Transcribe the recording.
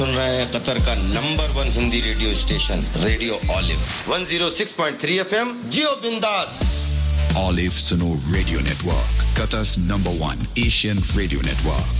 सुन रहे हैं कतर का number 1 Hindi radio station radio olive 106.3 FM जियो बिंदास Olive Sonor Radio Network, Qatar's #1 Asian radio network.